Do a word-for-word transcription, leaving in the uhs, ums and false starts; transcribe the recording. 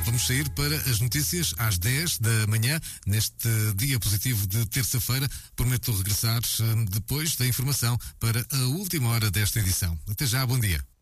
Vamos sair para as notícias às dez da manhã, neste dia positivo de terça-feira. Prometo regressar depois da informação para a última hora desta edição. Até já, bom dia.